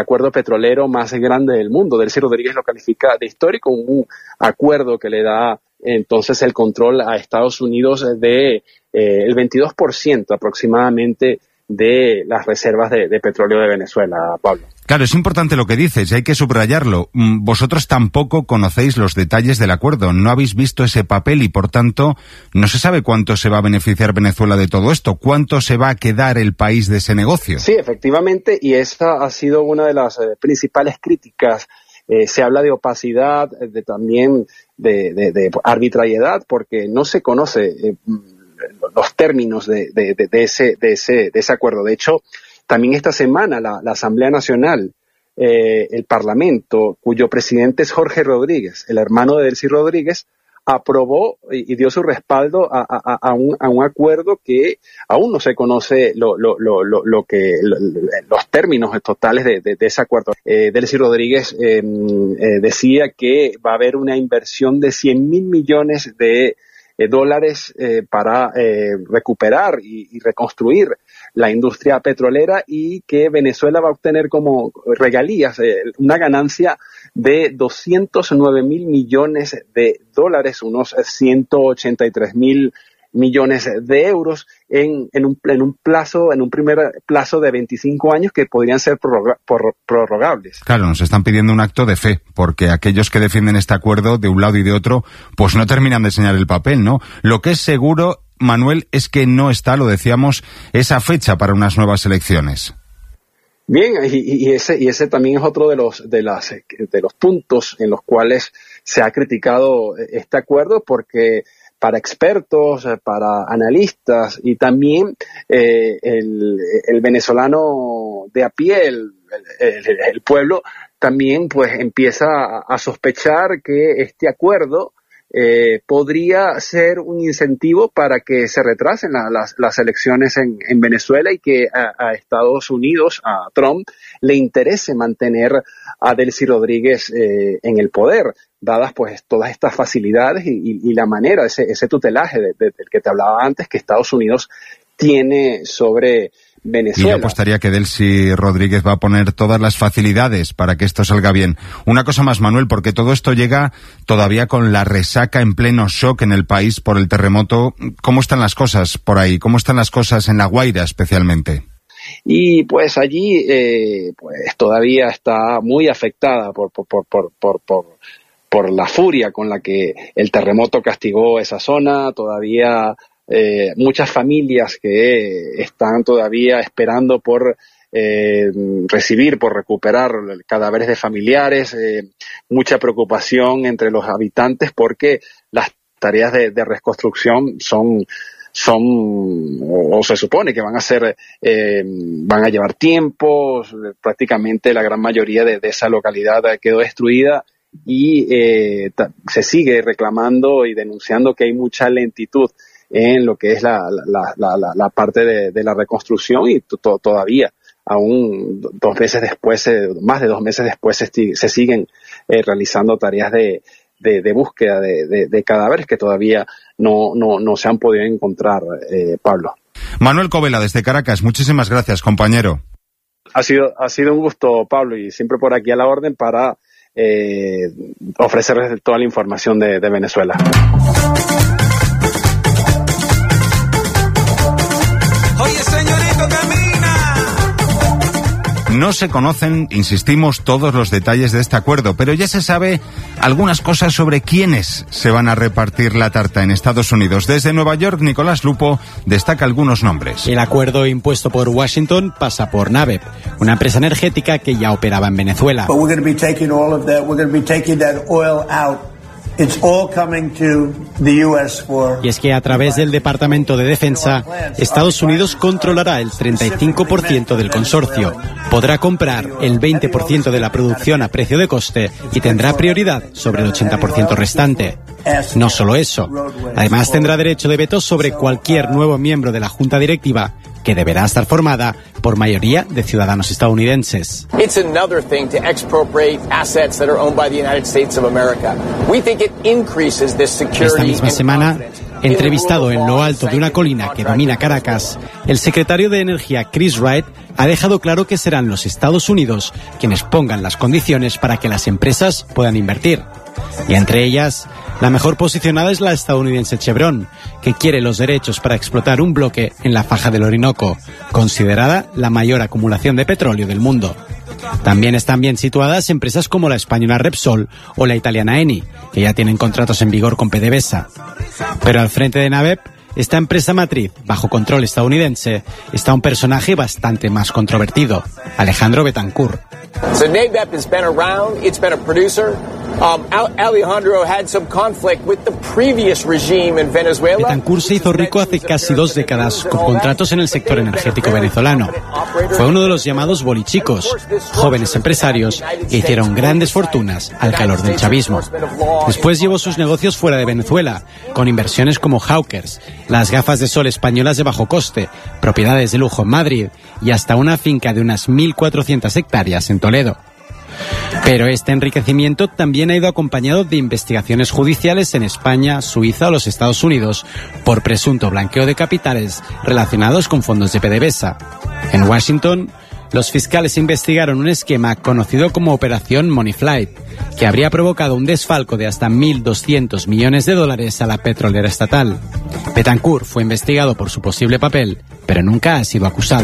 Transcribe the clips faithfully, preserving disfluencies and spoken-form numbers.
acuerdo petrolero más grande del mundo. Delcy Rodríguez lo califica de histórico, un acuerdo que le da entonces el control a Estados Unidos de eh, el veintidós por ciento aproximadamente de las reservas de, de petróleo de Venezuela, Pablo. Claro, es importante lo que dices y hay que subrayarlo. Vosotros tampoco conocéis los detalles del acuerdo, no habéis visto ese papel y, por tanto, no se sabe cuánto se va a beneficiar Venezuela de todo esto, cuánto se va a quedar el país de ese negocio. Sí, efectivamente, y esa ha sido una de las eh, principales críticas. Eh, se habla de opacidad, de también de, de, de arbitrariedad, porque no se conoce eh, los términos de, de, de, de, ese, de, ese, de ese acuerdo. De hecho, también esta semana la, la Asamblea Nacional, eh, el Parlamento, cuyo presidente es Jorge Rodríguez, el hermano de Delcy Rodríguez, aprobó y, y dio su respaldo a, a, a, un, a un acuerdo que aún no se conoce lo, lo, lo, lo, lo que, lo, los términos totales de, de, de ese acuerdo. Eh, Delcy Rodríguez eh, eh, decía que va a haber una inversión de cien mil millones de eh, dólares eh, para eh, recuperar y, y reconstruir la industria petrolera y que Venezuela va a obtener como regalías eh, una ganancia de doscientos nueve mil millones de dólares, unos ciento ochenta y tres mil millones de euros en, en, un, en un plazo, en un primer plazo de veinticinco años que podrían ser prorroga, por, prorrogables. Claro, nos están pidiendo un acto de fe, porque aquellos que defienden este acuerdo de un lado y de otro, pues no terminan de enseñar el papel, ¿no? Lo que es seguro, Manuel, es que no está, lo decíamos, esa fecha para unas nuevas elecciones. Bien, y, y ese y ese también es otro de los de las de los puntos en los cuales se ha criticado este acuerdo, porque para expertos, para analistas y también eh, el, el venezolano de a pie, el, el, el pueblo, también pues empieza a, a sospechar que este acuerdo Eh, podría ser un incentivo para que se retrasen la, las, las elecciones en, en Venezuela y que a, a Estados Unidos, a Trump, le interese mantener a Delcy Rodríguez eh, en el poder, dadas pues todas estas facilidades y, y, y la manera, ese, ese tutelaje de, de, del que te hablaba antes, que Estados Unidos tiene sobre Venezuela. Y yo apostaría que Delcy Rodríguez va a poner todas las facilidades para que esto salga bien. Una cosa más, Manuel, porque todo esto llega todavía con la resaca en pleno shock en el país por el terremoto. ¿Cómo están las cosas por ahí? ¿Cómo están las cosas en La Guaira especialmente? Y pues allí eh, pues todavía está muy afectada por por, por, por, por, por por la furia con la que el terremoto castigó esa zona. Todavía Eh, muchas familias que están todavía esperando por eh, recibir, por recuperar cadáveres de familiares, eh, mucha preocupación entre los habitantes porque las tareas de, de reconstrucción son son o, o se supone que van a ser eh, van a llevar tiempo. Prácticamente la gran mayoría de, de esa localidad quedó destruida y eh, ta, se sigue reclamando y denunciando que hay mucha lentitud en lo que es la, la, la, la, la parte de, de la reconstrucción y to, todavía, aún dos meses después, eh, más de dos meses después, se, se siguen eh, realizando tareas de, de, de búsqueda de, de, de cadáveres que todavía no, no, no se han podido encontrar, eh, Pablo. Manuel Covela, desde Caracas, muchísimas gracias, compañero. Ha sido, ha sido un gusto, Pablo, y siempre por aquí a la orden para eh, ofrecerles toda la información de, de Venezuela. No se conocen, insistimos, todos los detalles de este acuerdo, pero ya se sabe algunas cosas sobre quiénes se van a repartir la tarta en Estados Unidos. Desde Nueva York, Nicolás Lupo destaca algunos nombres. El acuerdo impuesto por Washington pasa por Navep, una empresa energética que ya operaba en Venezuela. It's all coming to the U S for... Y es que a través del Departamento de Defensa, Estados Unidos controlará el treinta y cinco por ciento del consorcio, podrá comprar el veinte por ciento de la producción a precio de coste y tendrá prioridad sobre el ochenta por ciento restante. No solo eso, además tendrá derecho de veto sobre cualquier nuevo miembro de la Junta Directiva, que deberá estar formada por mayoría de ciudadanos estadounidenses. It's another thing to expropriate assets that are owned by the United States of America. We think it increases this security. Esta misma semana, Entrevistado en lo alto de una colina que domina Caracas, el secretario de Energía Chris Wright ha dejado claro que serán los Estados Unidos quienes pongan las condiciones para que las empresas puedan invertir. Y entre ellas, la mejor posicionada es la estadounidense Chevron, que quiere los derechos para explotar un bloque en la faja del Orinoco, considerada la mayor acumulación de petróleo del mundo. También están bien situadas empresas como la española Repsol o la italiana Eni, que ya tienen contratos en vigor con PDVSA. Pero al frente de NABEP, esta empresa matriz, bajo control estadounidense, está un personaje bastante más controvertido, Alejandro Betancourt. So NABEP has been around, it's been a producer. Um, Alejandro had some conflict with the previous regime in Venezuela. Betancourt se hizo rico hace casi dos décadas con contratos en el sector energético venezolano. Fue uno de los llamados bolichicos, jóvenes empresarios que hicieron grandes fortunas al calor del chavismo. Después llevó sus negocios fuera de Venezuela, con inversiones como Hawkers, las gafas de sol españolas de bajo coste, propiedades de lujo en Madrid y hasta una finca de unas mil cuatrocientas hectáreas en Toledo. Pero este enriquecimiento también ha ido acompañado de investigaciones judiciales en España, Suiza o los Estados Unidos por presunto blanqueo de capitales relacionados con fondos de PDVSA. En Washington, los fiscales investigaron un esquema conocido como Operación Money Flight, que habría provocado un desfalco de hasta mil doscientos millones de dólares a la petrolera estatal. Betancourt fue investigado por su posible papel, pero nunca ha sido acusado.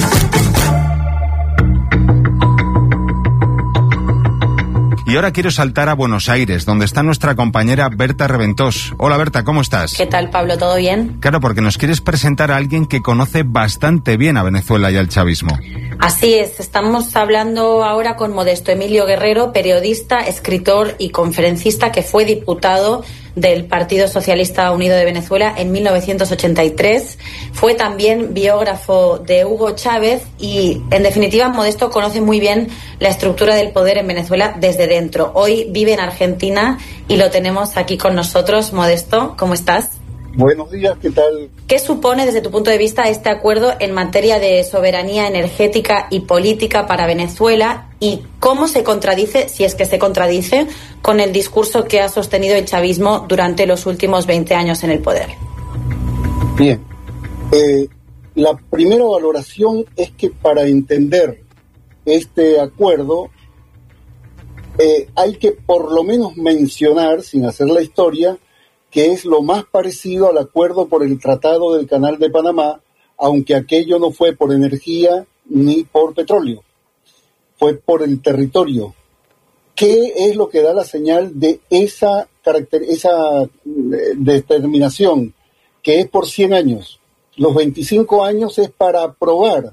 Y ahora quiero saltar a Buenos Aires, donde está nuestra compañera Berta Reventós. Hola Berta, ¿cómo estás? ¿Qué tal, Pablo? ¿Todo bien? Claro, porque nos quieres presentar a alguien que conoce bastante bien a Venezuela y al chavismo. Así es, estamos hablando ahora con Modesto Emilio Guerrero, periodista, escritor y conferencista que fue diputado del Partido Socialista Unido de Venezuela en mil novecientos ochenta y tres. Fue también biógrafo de Hugo Chávez y, en definitiva, Modesto conoce muy bien la estructura del poder en Venezuela desde dentro. Hoy vive en Argentina y lo tenemos aquí con nosotros. Modesto, ¿cómo estás? Buenos días, ¿qué tal? ¿Qué supone desde tu punto de vista este acuerdo en materia de soberanía energética y política para Venezuela y cómo se contradice, si es que se contradice, con el discurso que ha sostenido el chavismo durante los últimos veinte años en el poder? Bien, eh, la primera valoración es que para entender este acuerdo eh, hay que por lo menos mencionar, sin hacer la historia, que es lo más parecido al acuerdo por el Tratado del Canal de Panamá, aunque aquello no fue por energía ni por petróleo, fue por el territorio. ¿Qué es lo que da la señal de esa, caracter- esa determinación? Que es por cien años. Los veinticinco años es para probar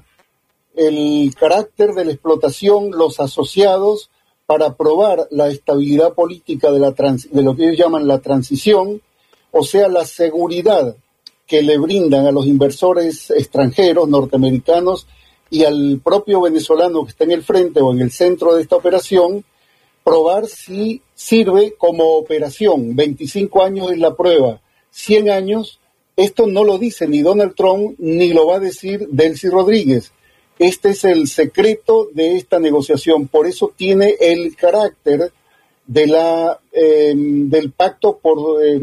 el carácter de la explotación, los asociados, para probar la estabilidad política de, la trans- de lo que ellos llaman la transición, o sea, la seguridad que le brindan a los inversores extranjeros, norteamericanos, y al propio venezolano que está en el frente o en el centro de esta operación, probar si sirve como operación. veinticinco años es la prueba, cien años, esto no lo dice ni Donald Trump ni lo va a decir Delcy Rodríguez. Este es el secreto de esta negociación, por eso tiene el carácter de la eh, del pacto por, eh,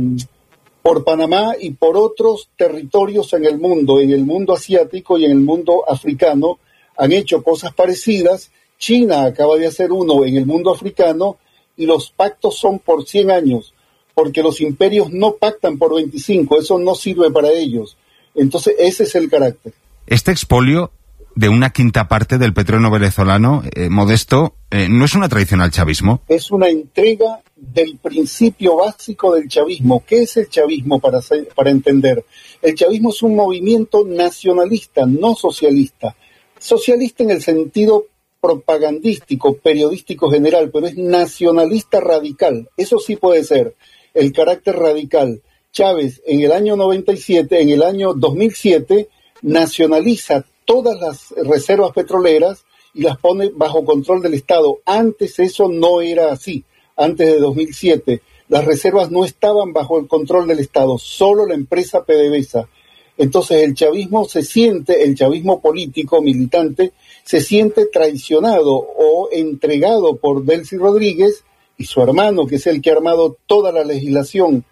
por Panamá y por otros territorios en el mundo, en el mundo asiático y en el mundo africano, han hecho cosas parecidas. China acaba de hacer uno en el mundo africano y los pactos son por cien años, porque los imperios no pactan por veinticinco, eso no sirve para ellos. Entonces ese es el carácter. Este expolio de una quinta parte del petróleo venezolano, eh, Modesto, eh, ¿no es una traición al chavismo? Es una entrega del principio básico del chavismo. ¿Qué es el chavismo para, ser, para entender? El chavismo es un movimiento nacionalista, no socialista. Socialista en el sentido propagandístico, periodístico general, pero es nacionalista radical. Eso sí puede ser, el carácter radical. Chávez en el año noventa y siete, en el año dos mil siete, nacionaliza todas las reservas petroleras y las pone bajo control del Estado. Antes eso no era así, antes de dos mil siete. Las reservas no estaban bajo el control del Estado, solo la empresa PDVSA. Entonces el chavismo se siente, el chavismo político, militante, se siente traicionado o entregado por Delcy Rodríguez y su hermano, que es el que ha armado toda la legislación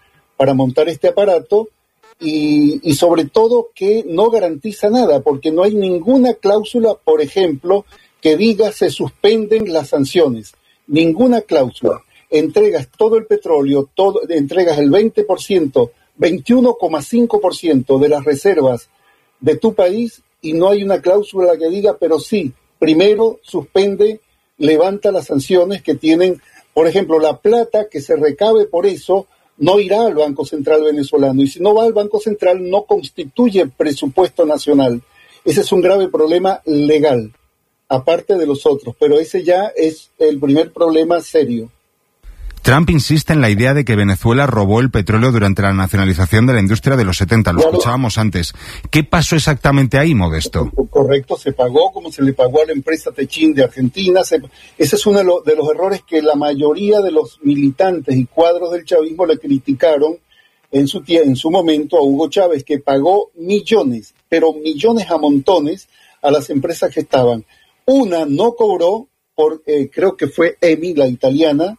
para montar este aparato y, y sobre todo que no garantiza nada, porque no hay ninguna cláusula, por ejemplo, que diga se suspenden las sanciones. Ninguna cláusula. Entregas todo el petróleo, todo, entregas el veinte por ciento, veintiuno coma cinco por ciento de las reservas de tu país y no hay una cláusula que diga, pero sí, primero suspende, levanta las sanciones que tienen, por ejemplo, la plata que se recabe por eso no irá al Banco Central venezolano y si no va al Banco Central no constituye presupuesto nacional. Ese es un grave problema legal, aparte de los otros, pero ese ya es el primer problema serio. Trump insiste en la idea de que Venezuela robó el petróleo durante la nacionalización de la industria de los setenta, lo claro. escuchábamos antes. ¿Qué pasó exactamente ahí, Modesto? Correcto, se pagó como se le pagó a la empresa Techin de Argentina. Se, ese es uno de, lo, de los errores que la mayoría de los militantes y cuadros del chavismo le criticaron en su, en su momento a Hugo Chávez, que pagó millones, pero millones a montones a las empresas que estaban. Una no cobró, por eh, creo que fue Eni, la italiana,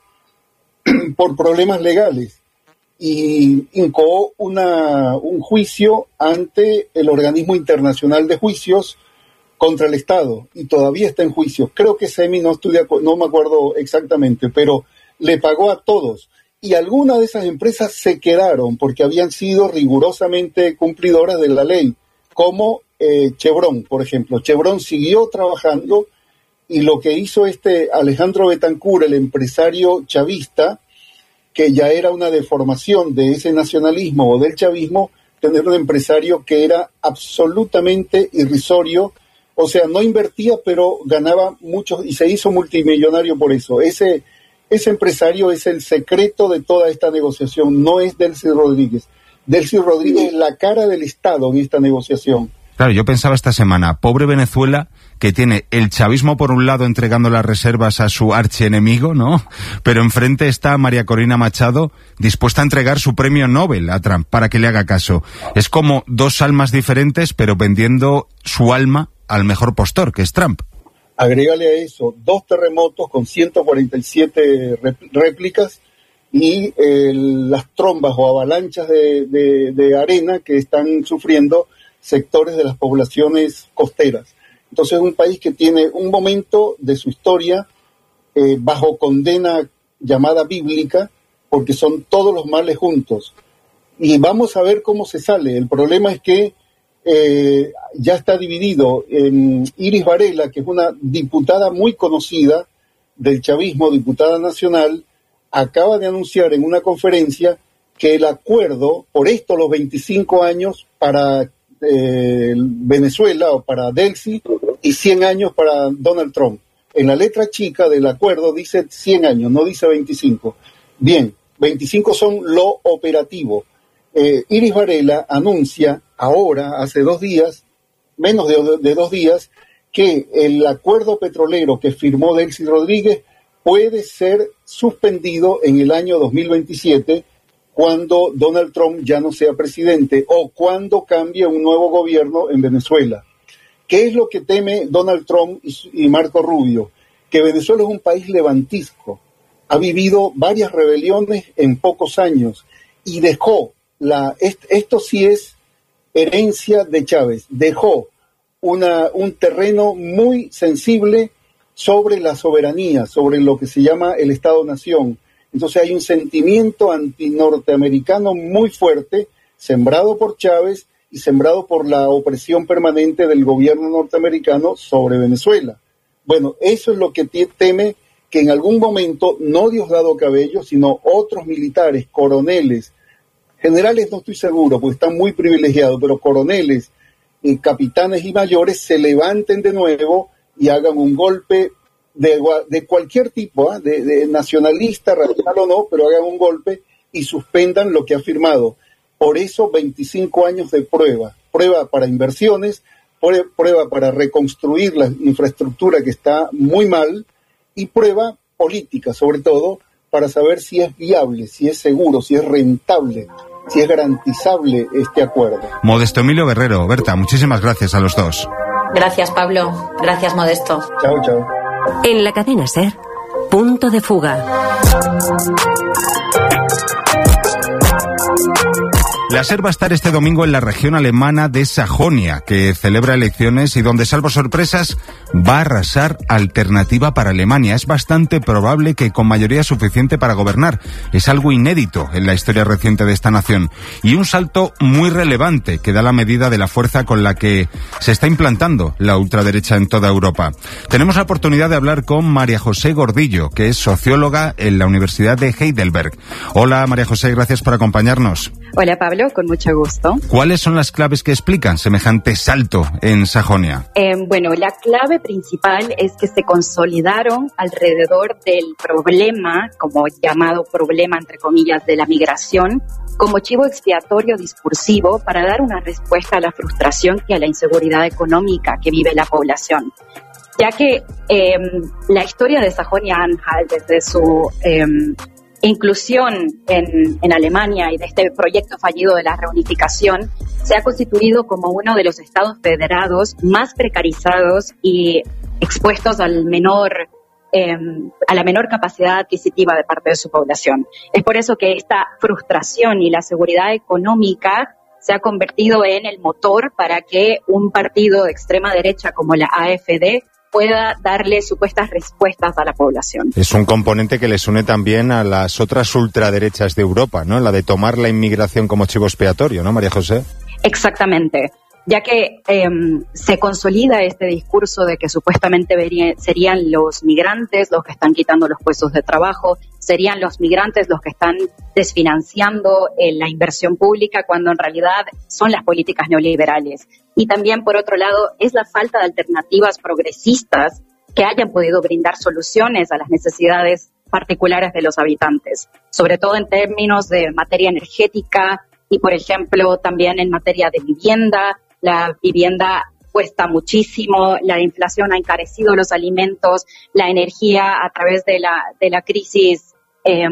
por problemas legales y incoó una, un juicio ante el Organismo Internacional de Juicios contra el Estado y todavía está en juicio. Creo que Semi, no, estoy de acu- no me acuerdo exactamente, pero le pagó a todos y algunas de esas empresas se quedaron porque habían sido rigurosamente cumplidoras de la ley, como eh, Chevron, por ejemplo. Chevron siguió trabajando y lo que hizo este Alejandro Betancur, el empresario chavista, que ya era una deformación de ese nacionalismo o del chavismo, tener un empresario que era absolutamente irrisorio, o sea, no invertía, pero ganaba mucho y se hizo multimillonario por eso. Ese, ese empresario es el secreto de toda esta negociación, no es Delcy Rodríguez. Delcy Rodríguez es la cara del Estado en esta negociación. Claro, yo pensaba esta semana, pobre Venezuela, que tiene el chavismo por un lado entregando las reservas a su archienemigo, ¿no? Pero enfrente está María Corina Machado dispuesta a entregar su premio Nobel a Trump para que le haga caso. Es como dos almas diferentes, pero vendiendo su alma al mejor postor, que es Trump. Agrégale a eso dos terremotos con ciento cuarenta y siete réplicas y eh, las trombas o avalanchas de, de, de arena que están sufriendo sectores de las poblaciones costeras. Entonces es un país que tiene un momento de su historia eh, bajo condena llamada bíblica, porque son todos los males juntos. Y vamos a ver cómo se sale. El problema es que eh, ya está dividido en Iris Varela, que es una diputada muy conocida del chavismo, diputada nacional, acaba de anunciar en una conferencia que el acuerdo, por esto los veinticinco años para Eh, Venezuela o para Delcy y cien años para Donald Trump. En la letra chica del acuerdo dice cien años, no dice veinticinco. Bien, veinticinco son lo operativo. Eh, Iris Varela anuncia ahora, hace dos días, menos de, de dos días, que el acuerdo petrolero que firmó Delcy Rodríguez puede ser suspendido en el año dos mil veintisiete cuando Donald Trump ya no sea presidente o cuando cambie un nuevo gobierno en Venezuela. ¿Qué es lo que teme Donald Trump y, y Marco Rubio? Que Venezuela es un país levantisco, ha vivido varias rebeliones en pocos años y dejó, la, est, esto sí es herencia de Chávez, dejó una, un terreno muy sensible sobre la soberanía, sobre lo que se llama el Estado-Nación. Entonces hay un sentimiento antinorteamericano muy fuerte, sembrado por Chávez y sembrado por la opresión permanente del gobierno norteamericano sobre Venezuela. Bueno, eso es lo que teme que en algún momento, no Diosdado Cabello, sino otros militares, coroneles, generales no estoy seguro, porque están muy privilegiados, pero coroneles, eh, capitanes y mayores se levanten de nuevo y hagan un golpe De, de cualquier tipo, ¿eh? de, de nacionalista, radical o no, pero hagan un golpe y suspendan lo que ha firmado. Por eso veinticinco años de prueba, prueba para inversiones, prueba para reconstruir la infraestructura que está muy mal y prueba política, sobre todo, para saber si es viable, si es seguro, si es rentable, si es garantizable este acuerdo. Modesto Emilio Guerrero, Berta, muchísimas gracias a los dos. Gracias, Pablo. Gracias, Modesto. Chao, chao. En la cadena SER, Punto de Fuga. La SER va a estar este domingo en la región alemana de Sajonia, que celebra elecciones y donde, salvo sorpresas, va a arrasar Alternativa para Alemania. Es bastante probable que con mayoría suficiente para gobernar. Es algo inédito en la historia reciente de esta nación. Y un salto muy relevante que da la medida de la fuerza con la que se está implantando la ultraderecha en toda Europa. Tenemos la oportunidad de hablar con María José Gordillo, que es socióloga en la Universidad de Heidelberg. Hola María José, gracias por acompañarnos. Hola Pablo, con mucho gusto. ¿Cuáles son las claves que explican semejante salto en Sajonia? Eh, bueno, la clave principal es que se consolidaron alrededor del problema, como llamado problema entre comillas, de la migración, como chivo expiatorio discursivo para dar una respuesta a la frustración y a la inseguridad económica que vive la población. Ya que eh, la historia de Sajonia-Anhalt, desde su eh, inclusión en, en Alemania y de este proyecto fallido de la reunificación, se ha constituido como uno de los estados federados más precarizados y expuestos al menor, eh, a la menor capacidad adquisitiva de parte de su población. Es por eso que esta frustración y la seguridad económica se ha convertido en el motor para que un partido de extrema derecha como la A F D pueda darle supuestas respuestas a la población. Es un componente que les une también a las otras ultraderechas de Europa, ¿no? La de tomar la inmigración como chivo expiatorio, ¿no, María José? Exactamente, ya que eh, se consolida este discurso de que supuestamente vería, serían los migrantes los que están quitando los puestos de trabajo, serían los migrantes los que están desfinanciando eh, la inversión pública, cuando en realidad son las políticas neoliberales. Y también, por otro lado, es la falta de alternativas progresistas que hayan podido brindar soluciones a las necesidades particulares de los habitantes, sobre todo en términos de materia energética y, por ejemplo, también en materia de vivienda. La vivienda cuesta muchísimo, la inflación ha encarecido los alimentos, la energía a través de la, de la crisis eh,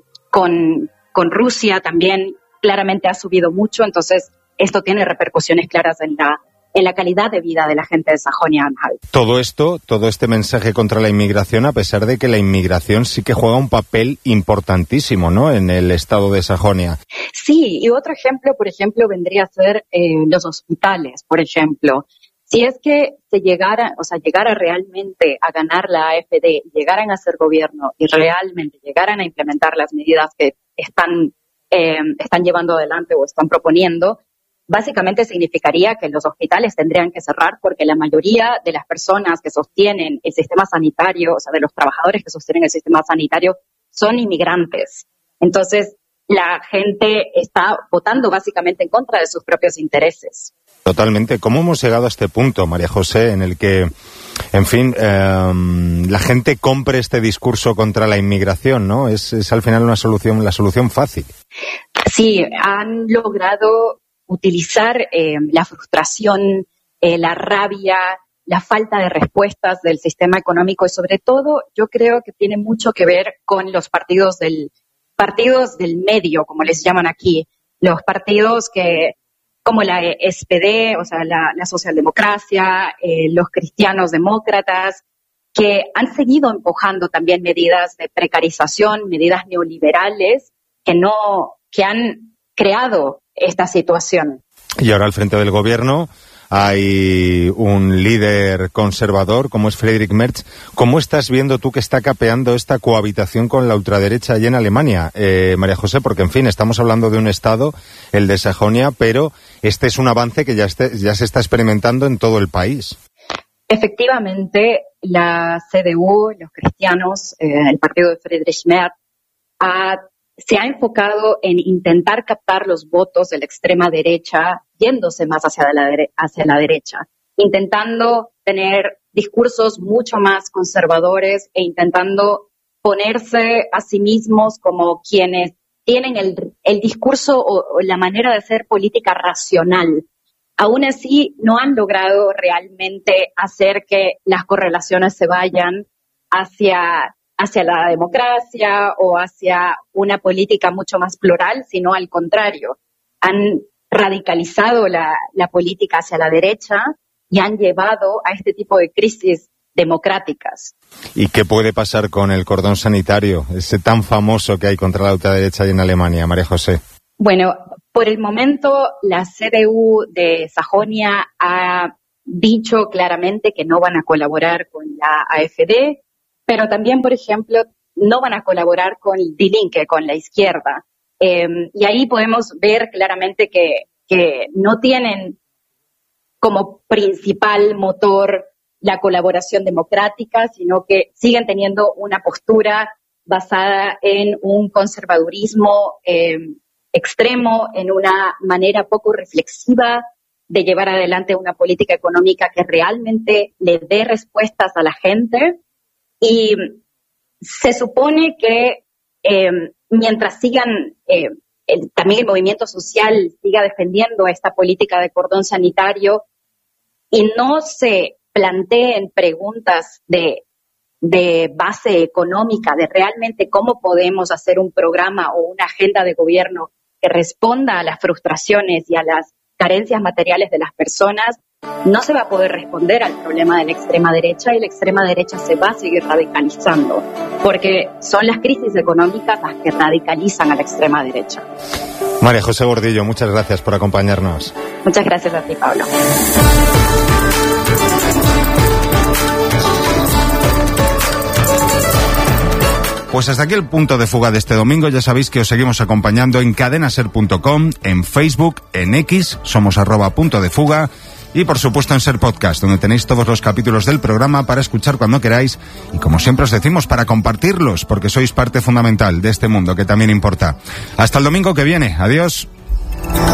con, con Rusia también claramente ha subido mucho, entonces esto tiene repercusiones claras en la, en la calidad de vida de la gente de Sajonia-Anhalt. Todo esto, todo este mensaje contra la inmigración, a pesar de que la inmigración sí que juega un papel importantísimo, ¿no?, en el estado de Sajonia. Sí, y otro ejemplo, por ejemplo, vendría a ser eh, los hospitales, por ejemplo. Si es que se llegara, o sea, llegara realmente a ganar la A F D, llegaran a ser gobierno y realmente llegaran a implementar las medidas que están, eh, están llevando adelante o están proponiendo, básicamente significaría que los hospitales tendrían que cerrar porque la mayoría de las personas que sostienen el sistema sanitario, o sea, de los trabajadores que sostienen el sistema sanitario, son inmigrantes. Entonces, la gente está votando básicamente en contra de sus propios intereses. Totalmente. ¿Cómo hemos llegado a este punto, María José, en el que, en fin, eh, la gente compre este discurso contra la inmigración, ¿no? Es, es al final una solución, la solución fácil. Sí, han logrado utilizar eh, la frustración, eh, la rabia, la falta de respuestas del sistema económico y sobre todo yo creo que tiene mucho que ver con los partidos del partidos del medio, como les llaman aquí, los partidos que como la S P D, o sea, la, la socialdemocracia, eh, los cristianos demócratas, que han seguido empujando también medidas de precarización, medidas neoliberales que no, que han creado esta situación. Y ahora al frente del gobierno hay un líder conservador como es Friedrich Merz. ¿Cómo estás viendo tú que está capeando esta cohabitación con la ultraderecha allí en Alemania, eh, María José? Porque, en fin, estamos hablando de un estado, el de Sajonia, pero este es un avance que ya, este, ya se está experimentando en todo el país. Efectivamente, la C D U, los cristianos, eh, el partido de Friedrich Merz, ha se ha enfocado en intentar captar los votos de la extrema derecha, yéndose más hacia la, dere- hacia la derecha, intentando tener discursos mucho más conservadores e intentando ponerse a sí mismos como quienes tienen el, el discurso o, o la manera de hacer política racional. Aún así, no han logrado realmente hacer que las correlaciones se vayan hacia hacia la democracia o hacia una política mucho más plural, sino al contrario. Han radicalizado la, la política hacia la derecha y han llevado a este tipo de crisis democráticas. ¿Y qué puede pasar con el cordón sanitario, ese tan famoso que hay contra la ultraderecha en Alemania, María José? Bueno, Por el momento, la C D U de Sajonia ha dicho claramente que no van a colaborar con la A F D, pero también, por ejemplo, no van a colaborar con Die Linke, con la izquierda. Eh, y ahí podemos ver claramente que, que no tienen como principal motor la colaboración democrática, sino que siguen teniendo una postura basada en un conservadurismo eh, extremo, en una manera poco reflexiva de llevar adelante una política económica que realmente le dé respuestas a la gente. Y se supone que eh, mientras sigan, eh, el, también el movimiento social siga defendiendo esta política de cordón sanitario y no se planteen preguntas de, de base económica, de realmente cómo podemos hacer un programa o una agenda de gobierno que responda a las frustraciones y a las carencias materiales de las personas, no se va a poder responder al problema de la extrema derecha, y la extrema derecha se va a seguir radicalizando, porque son las crisis económicas las que radicalizan a la extrema derecha. María José Gordillo, muchas gracias por acompañarnos. Muchas gracias a ti, Pablo. Pues hasta aquí el punto de fuga de este domingo. Ya sabéis que os seguimos acompañando en cadenaser punto com, en Facebook, en X, somos arroba punto de fuga, y por supuesto en Ser Podcast, donde tenéis todos los capítulos del programa para escuchar cuando queráis, y como siempre os decimos, para compartirlos, porque sois parte fundamental de este mundo que también importa. Hasta el domingo que viene. Adiós.